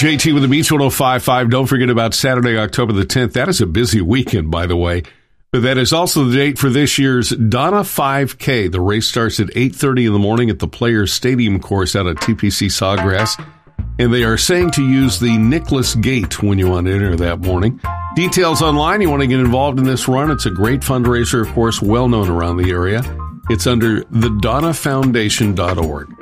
JT with the Beach 105.5. Don't forget about Saturday, October the 10th. That is a busy weekend, by the way. But that is also the date for this year's Donna 5K. The race starts at 8:30 in the morning at the Players Stadium course out at TPC Sawgrass. And they are saying to use the Nicholas Gate when you want to enter that morning. Details online. You want to get involved in this run. It's a great fundraiser, of course, well known around the area. It's under thedonnafoundation.org.